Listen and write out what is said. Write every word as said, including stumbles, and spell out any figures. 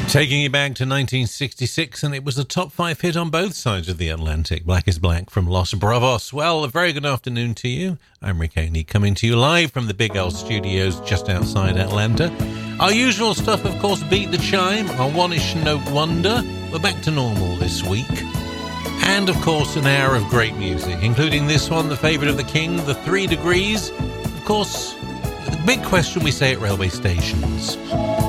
Taking you back to nineteen sixty-six, and it was a top five hit on both sides of the Atlantic. Black is Black from Los Bravos. Well, a very good afternoon to you. I'm Rick Haney, coming to you live from the Big L Studios just outside Atlanta. Our usual stuff, of course, Beat the Chime, our one-ish note wonder. We're back to normal this week. And, of course, an hour of great music, including this one, the favourite of the king, The Three Degrees. Of course, the big question we say at railway stations.